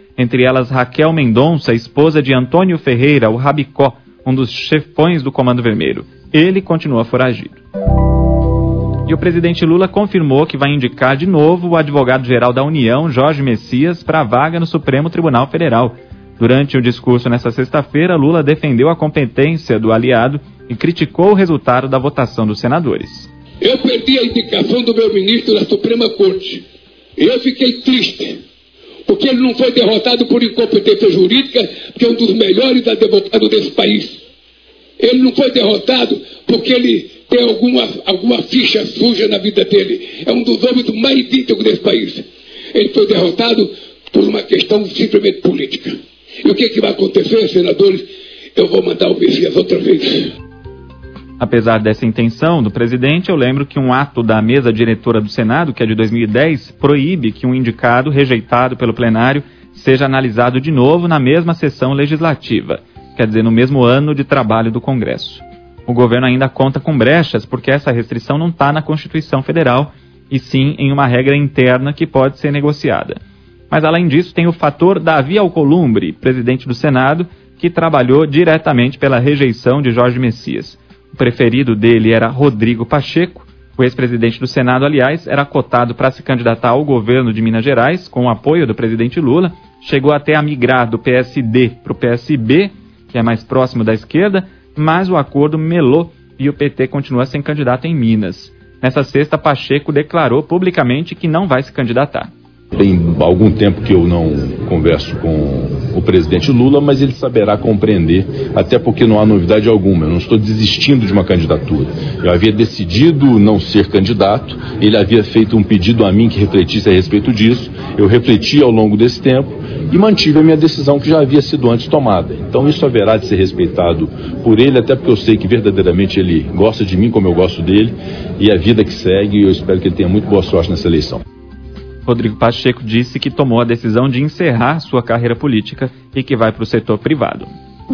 entre elas Raquel Mendonça, esposa de Antônio Ferreira, o Rabicó, um dos chefões do Comando Vermelho. Ele continua foragido. E o presidente Lula confirmou que vai indicar de novo o advogado-geral da União, Jorge Messias, para a vaga no Supremo Tribunal Federal. Durante o discurso nesta sexta-feira, Lula defendeu a competência do aliado e criticou o resultado da votação dos senadores. Eu perdi a indicação do meu ministro da Suprema Corte. Eu fiquei triste, porque ele não foi derrotado por incompetência jurídica, porque é um dos melhores advogados desse país. Ele não foi derrotado porque ele tem alguma ficha suja na vida dele. É um dos homens mais íntegros desse país. Ele foi derrotado por uma questão simplesmente política. E o que vai acontecer, senadores? Eu vou mandar o Messias outra vez. Apesar dessa intenção do presidente, eu lembro que um ato da mesa diretora do Senado, que é de 2010, proíbe que um indicado rejeitado pelo plenário seja analisado de novo na mesma sessão legislativa, quer dizer, no mesmo ano de trabalho do Congresso. O governo ainda conta com brechas porque essa restrição não está na Constituição Federal, e sim em uma regra interna que pode ser negociada. Mas além disso, tem o fator Davi Alcolumbre, presidente do Senado, que trabalhou diretamente pela rejeição de Jorge Messias. O preferido dele era Rodrigo Pacheco. O ex-presidente do Senado, aliás, era cotado para se candidatar ao governo de Minas Gerais, com o apoio do presidente Lula. Chegou até a migrar do PSD para o PSB, que é mais próximo da esquerda, mas o acordo melou e o PT continua sem candidato em Minas. Nessa sexta, Pacheco declarou publicamente que não vai se candidatar. Tem algum tempo que eu não converso com o presidente Lula, mas ele saberá compreender, até porque não há novidade alguma. Eu não estou desistindo de uma candidatura. Eu havia decidido não ser candidato, ele havia feito um pedido a mim que refletisse a respeito disso, eu refleti ao longo desse tempo e mantive a minha decisão que já havia sido antes tomada. Então isso haverá de ser respeitado por ele, até porque eu sei que verdadeiramente ele gosta de mim como eu gosto dele, e a vida que segue, eu espero que ele tenha muito boa sorte nessa eleição. Rodrigo Pacheco disse que tomou a decisão de encerrar sua carreira política e que vai para o setor privado.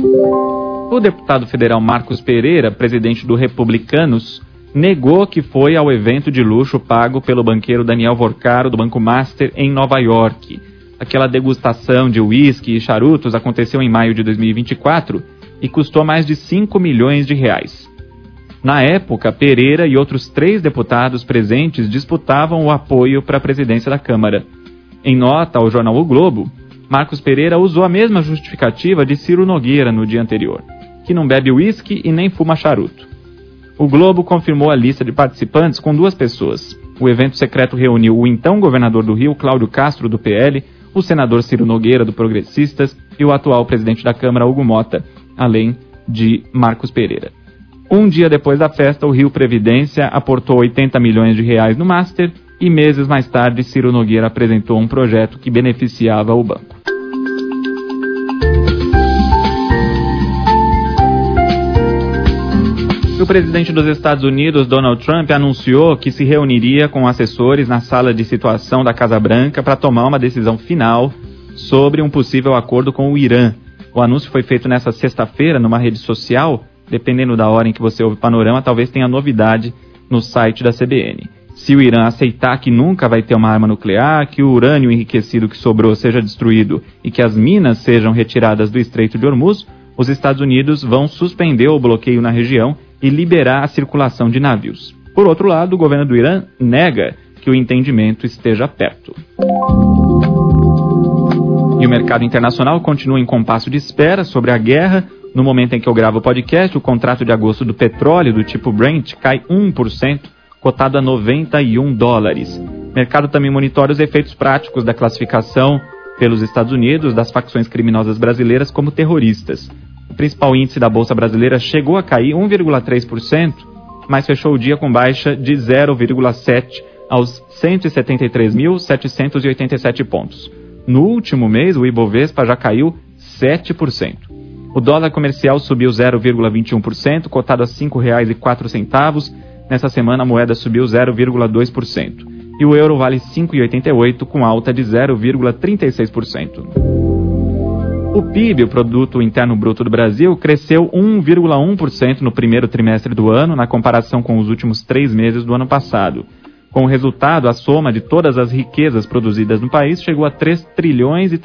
O deputado federal Marcos Pereira, presidente do Republicanos, negou que foi ao evento de luxo pago pelo banqueiro Daniel Vorcaro do Banco Master em Nova York. Aquela degustação de uísque e charutos aconteceu em maio de 2024 e custou mais de 5 milhões de reais. Na época, Pereira e outros 3 deputados presentes disputavam o apoio para a presidência da Câmara. Em nota ao jornal O Globo, Marcos Pereira usou a mesma justificativa de Ciro Nogueira no dia anterior, que não bebe uísque e nem fuma charuto. O Globo confirmou a lista de participantes com 2 pessoas. O evento secreto reuniu o então governador do Rio, Cláudio Castro, do PL, o senador Ciro Nogueira, do Progressistas, e o atual presidente da Câmara, Hugo Mota, além de Marcos Pereira. Um dia depois da festa, o Rio Previdência aportou 80 milhões de reais no Master e meses mais tarde, Ciro Nogueira apresentou um projeto que beneficiava o banco. O presidente dos Estados Unidos, Donald Trump, anunciou que se reuniria com assessores na sala de situação da Casa Branca para tomar uma decisão final sobre um possível acordo com o Irã. O anúncio foi feito nesta sexta-feira numa rede social. Dependendo da hora em que você ouve o Panorama, talvez tenha novidade no site da CBN. Se o Irã aceitar que nunca vai ter uma arma nuclear, que o urânio enriquecido que sobrou seja destruído e que as minas sejam retiradas do Estreito de Hormuz, os Estados Unidos vão suspender o bloqueio na região e liberar a circulação de navios. Por outro lado, o governo do Irã nega que o entendimento esteja perto. E o mercado internacional continua em compasso de espera sobre a guerra. No momento em que eu gravo o podcast, o contrato de agosto do petróleo do tipo Brent cai 1%, cotado a $91. O mercado também monitora os efeitos práticos da classificação pelos Estados Unidos das facções criminosas brasileiras como terroristas. O principal índice da Bolsa Brasileira chegou a cair 1,3%, mas fechou o dia com baixa de 0,7% aos 173.787 pontos. No último mês, o Ibovespa já caiu 7%. O dólar comercial subiu 0,21%, cotado a R$ 5,04. Nessa semana, a moeda subiu 0,2%. E o euro vale R$ 5,88, com alta de 0,36%. O PIB, o Produto Interno Bruto do Brasil, cresceu 1,1% no primeiro trimestre do ano, na comparação com os últimos 3 meses do ano passado. Com o resultado, a soma de todas as riquezas produzidas no país chegou a 3 trilhões e